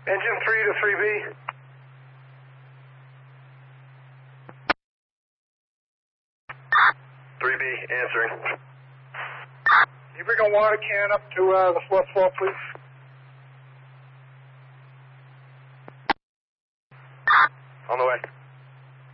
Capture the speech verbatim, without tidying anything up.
Engine three to three B. three B, answering. Can you bring a water can up to uh, the fourth floor, please? On the way.